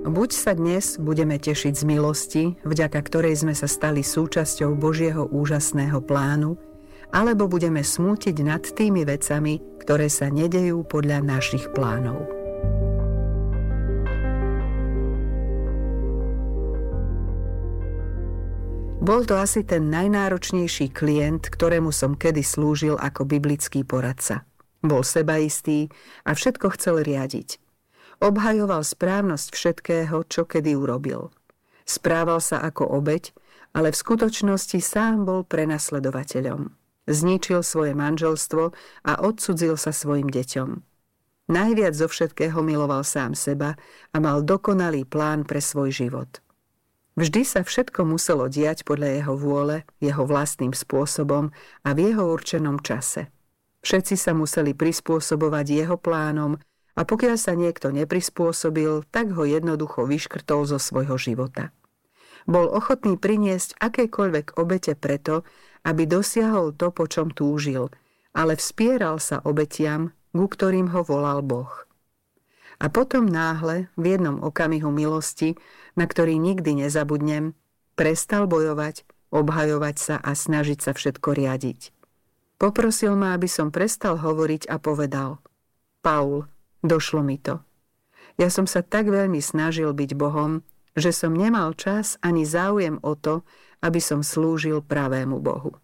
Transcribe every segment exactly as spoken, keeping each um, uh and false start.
Buď sa dnes budeme tešiť z milosti, vďaka ktorej sme sa stali súčasťou Božieho úžasného plánu, alebo budeme smútiť nad tými vecami, ktoré sa nedejú podľa našich plánov. Bol to asi ten najnáročnejší klient, ktorému som kedy slúžil ako biblický poradca. Bol sebaistý a všetko chcel riadiť. Obhajoval správnosť všetkého, čo kedy urobil. Správal sa ako obeť, ale v skutočnosti sám bol prenasledovateľom. Zničil svoje manželstvo a odcudzil sa svojim deťom. Najviac zo všetkého miloval sám seba a mal dokonalý plán pre svoj život. Vždy sa všetko muselo diať podľa jeho vôle, jeho vlastným spôsobom a v jeho určenom čase. Všetci sa museli prispôsobovať jeho plánom, a pokiaľ sa niekto neprispôsobil, tak ho jednoducho vyškrtol zo svojho života. Bol ochotný priniesť akékoľvek obete preto, aby dosiahol to, po čom túžil, ale vspieral sa obetiam, ku ktorým ho volal Boh. A potom náhle, v jednom okamihu milosti, na ktorý nikdy nezabudnem, prestal bojovať, obhajovať sa a snažiť sa všetko riadiť. Poprosil ma, aby som prestal hovoriť a povedal: Paul, došlo mi to. Ja som sa tak veľmi snažil byť Bohom, že som nemal čas ani záujem o to, aby som slúžil pravému Bohu.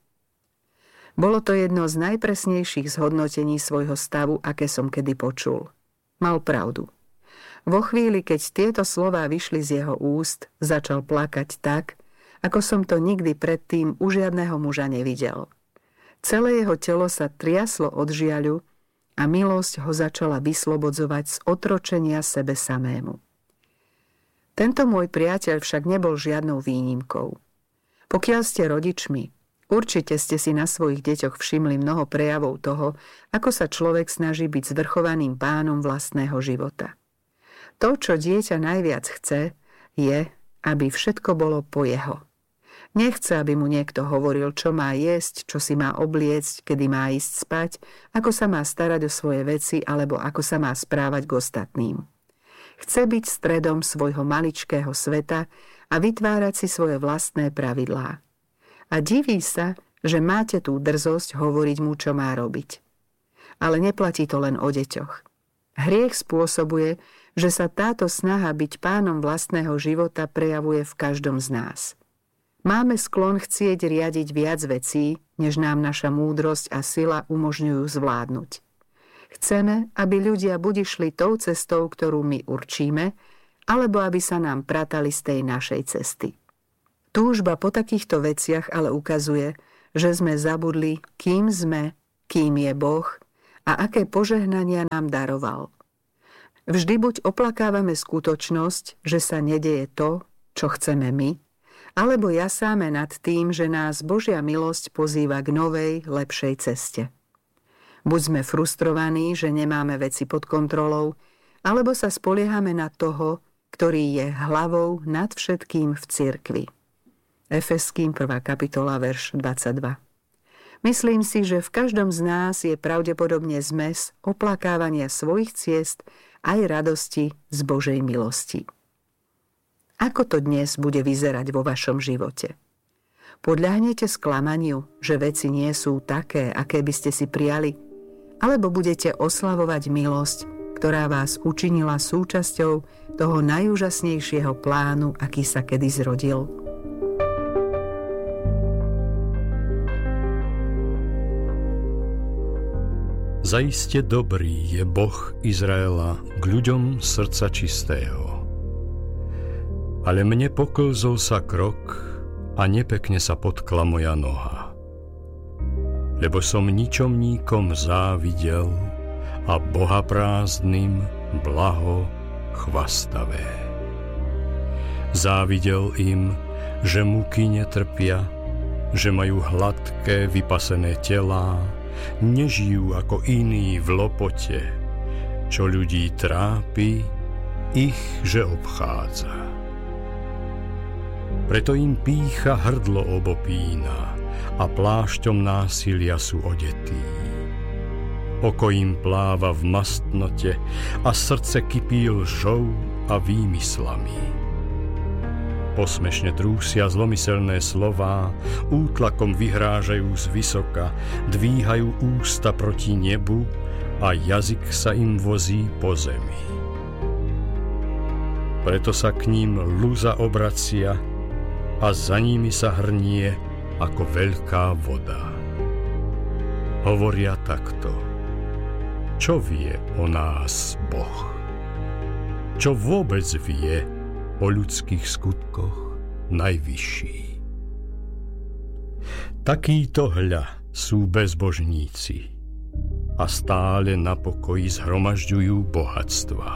Bolo to jedno z najpresnejších zhodnotení svojho stavu, aké som kedy počul. Mal pravdu. Vo chvíli, keď tieto slová vyšli z jeho úst, začal plakať tak, ako som to nikdy predtým u žiadneho muža nevidel. Celé jeho telo sa triaslo od žiaľu a milosť ho začala vyslobodzovať z otročenia sebe samému. Tento môj priateľ však nebol žiadnou výnimkou. Pokiaľ ste rodičmi, určite ste si na svojich deťoch všimli mnoho prejavov toho, ako sa človek snaží byť zvrchovaným pánom vlastného života. To, čo dieťa najviac chce, je, aby všetko bolo po jeho. Nechce, aby mu niekto hovoril, čo má jesť, čo si má obliecť, kedy má ísť spať, ako sa má starať o svoje veci alebo ako sa má správať k ostatným. Chce byť stredom svojho maličkého sveta a vytvárať si svoje vlastné pravidlá. A diví sa, že máte tú drzosť hovoriť mu, čo má robiť. Ale neplatí to len o deťoch. Hriech spôsobuje, že sa táto snaha byť pánom vlastného života prejavuje v každom z nás. Máme sklon chcieť riadiť viac vecí, než nám naša múdrosť a sila umožňujú zvládnuť. Chceme, aby ľudia buď išli tou cestou, ktorú my určíme, alebo aby sa nám pratali z tej našej cesty. Túžba po takýchto veciach ale ukazuje, že sme zabudli, kým sme, kým je Boh a aké požehnania nám daroval. Vždy buď oplakávame skutočnosť, že sa nedeje to, čo chceme my, alebo jasáme nad tým, že nás Božia milosť pozýva k novej, lepšej ceste. Buď sme frustrovaní, že nemáme veci pod kontrolou, alebo sa spoliehame na toho, ktorý je hlavou nad všetkým v cirkvi. Efeským prvá kapitola, verš dvadsaťdva. Myslím si, že v každom z nás je pravdepodobne zmes oplakávania svojich ciest aj radosti z Božej milosti. Ako to dnes bude vyzerať vo vašom živote? Podľahnete sklamaniu, že veci nie sú také, aké by ste si prijali? Alebo budete oslavovať milosť, ktorá vás učinila súčasťou toho najúžasnejšieho plánu, aký sa kedy zrodil? Zaiste dobrý je Boh Izraela k ľuďom srdca čistého. Ale mne poklzol sa krok a nepekne sa potkla moja noha. Lebo som ničomníkom závidel a Boha prázdnym blaho chvastavé. Závidel im, že muky netrpia, že majú hladké vypasené telá, nežijú ako iní v lopote, čo ľudí trápi, ich že obchádza. Preto im pýcha hrdlo obopína a plášťom násilia sú odetí. Oko im pláva v mastnote a srdce kypí lžou a výmyslami. Posmešne trúsia zlomyselné slová, útlakom vyhrážajú zvysoka, dvíhajú ústa proti nebu a jazyk sa im vozí po zemi. Preto sa k ním luza obracia a za nimi sa hrnie ako veľká voda. Hovoria takto: čo vie o nás Boh? Čo vôbec vie o ľudských skutkoch najvyšší? Takíto hľa sú bezbožníci a stále na pokoji zhromažďujú bohatstvá.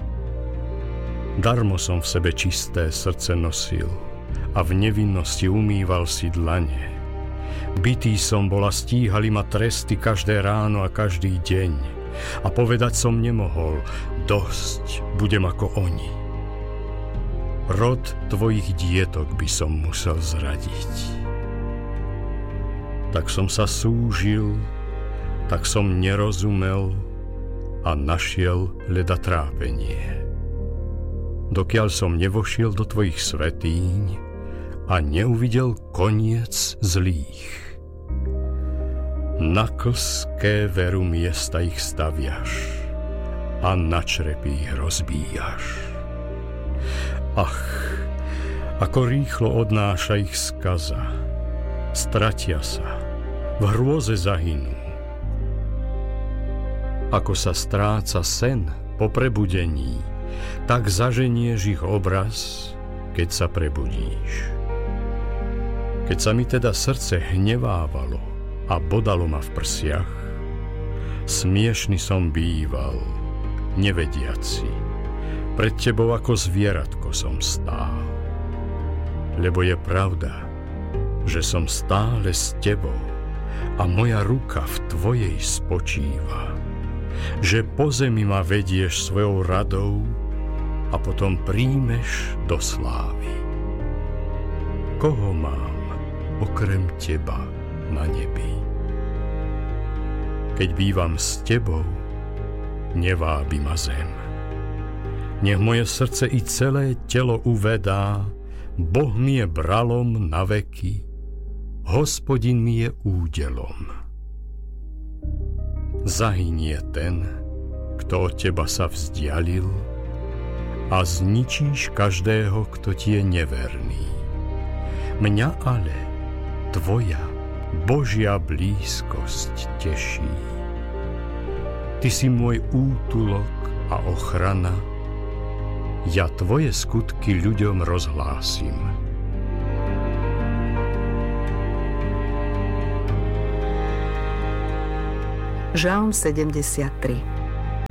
Darmo som v sebe čisté srdce nosil a v nevinnosti umýval si dlane. Bitý som bol a stíhali ma tresty každé ráno a každý deň. A povedať som nemohol: dosť, budem ako oni. Rod tvojich dietok by som musel zradiť. Tak som sa súžil, tak som nerozumel a našiel leda trápenie. Dokiaľ som nevošiel do tvojich svätýň a neuvidel koniec zlých. Na klské veru miesta ich staviaš a na črepy ich rozbíjaš. Ach, ako rýchlo odnáša ich skaza. Stratia sa, v hrôze zahynú. Ako sa stráca sen po prebudení, tak zaženieš ich obraz, keď sa prebudíš. Keď sa mi teda srdce hnevávalo a bodalo ma v prsiach, smiešný som býval, nevediaci. Pred tebou ako zvieratko som stál. Lebo je pravda, že som stále s tebou a moja ruka v tvojej spočíva. Že po zemi ma vedieš svojou radou a potom príjmeš do slávy. Koho mám okrem teba na nebi? Keď bývam s tebou, nevábi ma zem. Nech moje srdce i celé telo uvedá: Boh mi je bralom na veky, Hospodin mi je údelom. Zahynie ten, kto od teba sa vzdialil, a zničíš každého, kto ti je neverný. Mňa ale tvoja Božia blízkosť teší. Ty si môj útulok a ochrana, ja tvoje skutky ľuďom rozhlásim. Žalm sedemdesiattri.